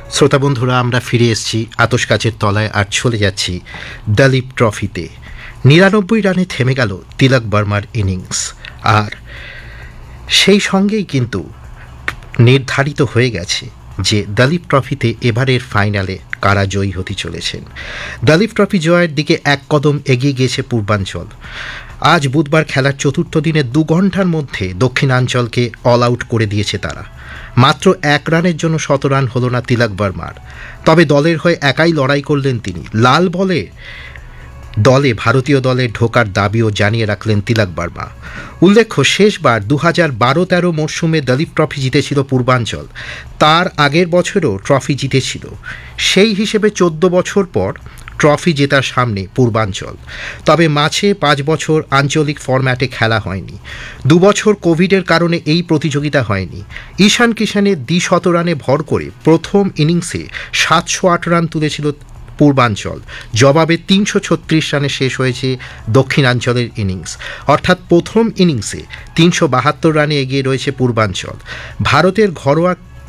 শ্রোতা বন্ধুরা, আমরা ফিরে এসেছি আতশ কাচের তলায় আর চলে যাচ্ছি দলীপ ট্রফিতে। ৯৯ রানে থেমে গেল তিলক বর্মার ইনিংস, আর সেই সঙ্গেই কিন্তু নির্ধারিত হয়ে গেছে যে দলীপ ট্রফিতে এবারের ফাইনালে কারা জয়ী হতে চলেছেন। দলীপ ট্রফি জয়ের দিকে এক কদম এগিয়ে গিয়েছে পূর্বাঞ্চল। আজ বুধবার খেলার চতুর্থ দিনে ২ ঘন্টার মধ্যে দক্ষিণাঞ্চলকে অল আউট করে দিয়েছে তারা। মাত্র ১ রানের জন্য ১৭ রান হলো না তিলক বর্মার, তবে দলের হয়ে একাই লড়াই করলেন তিনি। লাল বলে দলে ভারতীয় দলে ঢোকার দাবিও জানিয়ে রাখলেন তিলক বর্মা। উল্লেখ্য, শেষবার ২০১২-১৩ মরশুমে দলীপ ট্রফি জিতেছিল পূর্বাঞ্চল, তার আগের বছরও ট্রফি জিতেছিল। সেই হিসেবে ১৪ বছর পর ট্রফি জেতার সামনে পূর্বাঞ্চল। তবে মাঝে ৫ বছর আঞ্চলিক ফরম্যাটে খেলা হয়নি। ২ বছর কোভিডের কারণে এই প্রতিযোগিতা হয়নি। ঈশান কিষানের দ্বি-শতরানে ভর করে প্রথম ইনিংসে ৭০৮ রান তুলেছিল পূর্বাঞ্চল, জবাবে ৩৩৬ রানে শেষ হয়েছে দক্ষিণাঞ্চলের ইনিংস। অর্থাৎ প্রথম ইনিংসে ৩৭২ রানে এগিয়ে রয়েছে পূর্বাঞ্চল। ভারতের ঘরোয়া